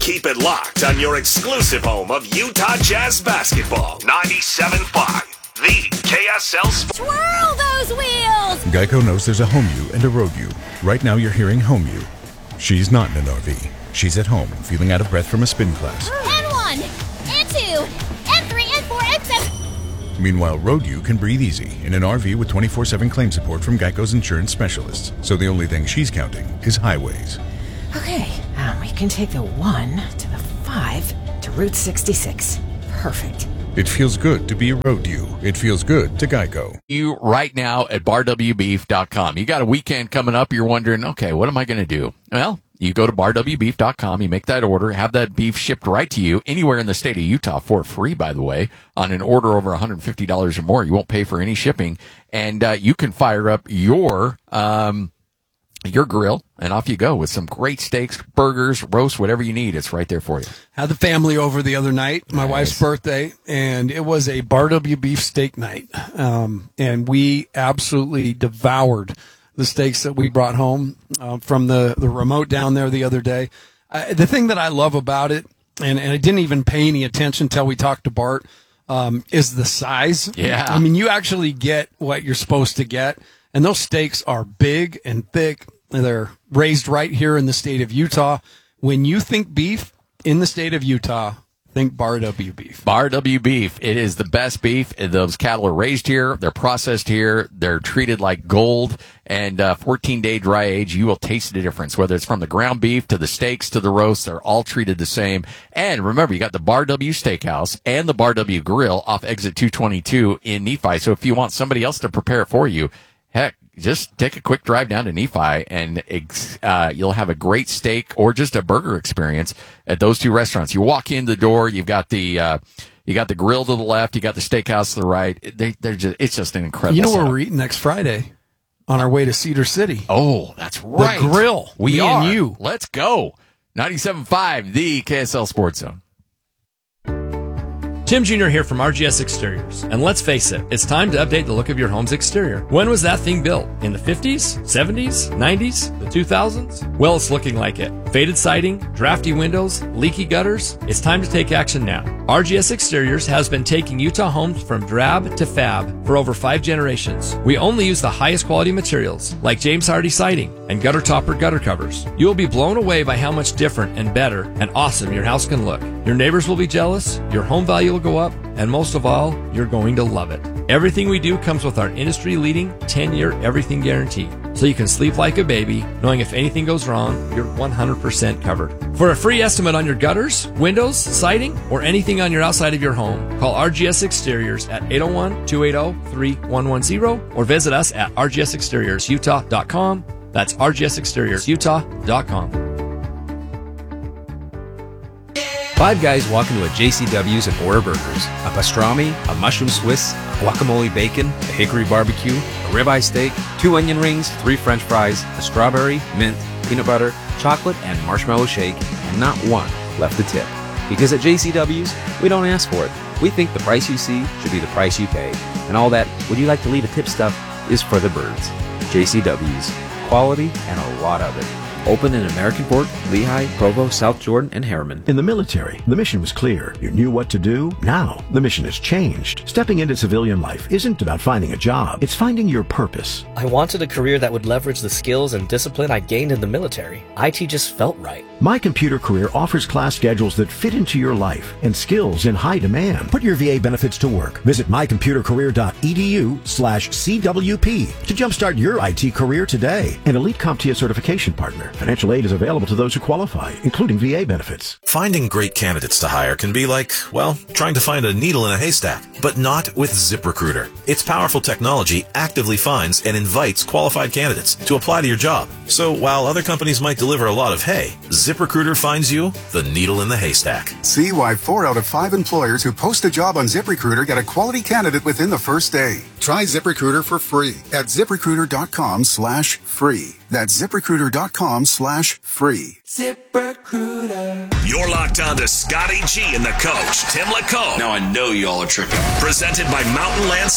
Keep it locked on your exclusive home of Utah Jazz basketball. 97.5, the KSL Sports. Twirl those wheels! Geico knows there's a home you and a road you. Right now you're hearing home you. She's not in an RV. She's at home, feeling out of breath from a spin class. N1, N2, N3, N4, N7. Meanwhile, road you can breathe easy in an RV with 24/7 claim support from Geico's insurance specialists. So the only thing she's counting is highways. Okay, we can take the 1 to the 5 to Route 66. Perfect. It feels good to be a road you. It feels good to Geico. You right now at barwbeef.com. You got a weekend coming up. You're wondering, okay, what am I going to do? Well, you go to barwbeef.com. You make that order, have that beef shipped right to you anywhere in the state of Utah for free, by the way, on an order over $150 or more. You won't pay for any shipping, and you can fire up your grill, and off you go with some great steaks, burgers, roast, whatever you need. It's right there for you. Had the family over the other night, my wife's birthday, and it was a Bar W beef steak night. And we absolutely devoured the steaks that we brought home from the remote down there the other day. The thing that I love about it, and I didn't even pay any attention until we talked to Bart, is the size. Yeah. I mean, you actually get what you're supposed to get, and those steaks are big and thick. They're raised right here in the state of Utah. When you think beef in the state of Utah, think Bar W beef. Bar W beef. It is the best beef. Those cattle are raised here. They're processed here. They're treated like gold. And 14-day dry age, you will taste the difference. Whether it's from the ground beef to the steaks to the roast, they're all treated the same. And remember, you got the Bar W Steakhouse and the Bar W Grill off exit 222 in Nephi. So if you want somebody else to prepare it for you, heck, just take a quick drive down to Nephi, and you'll have a great steak or just a burger experience at those two restaurants. You walk in the door, you've got the grill to the left, you got the steakhouse to the right. It's just an incredible. You know setup. where we're eating next Friday? On our way to Cedar City. Oh, that's right. The grill. We Me are. and you. Let's go. 97.5, the KSL Sports Zone. Tim Jr. here from RGS Exteriors. And let's face it, it's time to update the look of your home's exterior. When was that thing built? In the 50s? 70s? 90s? The 2000s? Well, it's looking like it. Faded siding, drafty windows, leaky gutters. It's time to take action now. RGS Exteriors has been taking Utah homes from drab to fab for over 5 generations. We only use the highest quality materials, like James Hardy siding and gutter topper gutter covers. You will be blown away by how much different and better and awesome your house can look. Your neighbors will be jealous, your home value will go up, and most of all, you're going to love it. Everything we do comes with our industry-leading 10-year everything guarantee, so you can sleep like a baby, knowing if anything goes wrong, you're 100% covered. For a free estimate on your gutters, windows, siding, or anything on your outside of your home, call RGS Exteriors at 801-280-3110 or visit us at rgsexteriorsutah.com. That's rgsexteriorsutah.com. Five guys walk into a JCW's and order burgers. A pastrami, a mushroom Swiss, guacamole bacon, a hickory barbecue, a ribeye steak, 2 onion rings, 3 french fries, a strawberry, mint, peanut butter, chocolate, and marshmallow shake, and not one left to tip. Because at JCW's, we don't ask for it. We think the price you see should be the price you pay. And all that, would you like to leave a tip stuff, is for the birds. JCW's. Quality and a lot of it. Open in American Fork, Lehigh, Provo, South Jordan, and Harriman. In the military, the mission was clear. You knew what to do. Now, the mission has changed. Stepping into civilian life isn't about finding a job. It's finding your purpose. I wanted a career that would leverage the skills and discipline I gained in the military. IT just felt right. My Computer Career offers class schedules that fit into your life and skills in high demand. Put your VA benefits to work. Visit mycomputercareer.edu/CWP to jumpstart your IT career today. An elite CompTIA certification partner. Financial aid is available to those who qualify, including VA benefits. Finding great candidates to hire can be like, well, trying to find a needle in a haystack, but not with ZipRecruiter. Its powerful technology actively finds and invites qualified candidates to apply to your job. So while other companies might deliver a lot of hay, ZipRecruiter finds you the needle in the haystack. See why 4 out of 5 employers who post a job on ZipRecruiter get a quality candidate within the first day. Try ZipRecruiter for free at ZipRecruiter.com/free. That's ZipRecruiter.com/free. ZipRecruiter. You're locked on to Scotty G and the coach, Tim LaComb. Now I know y'all are tripping. Presented by Mountain Land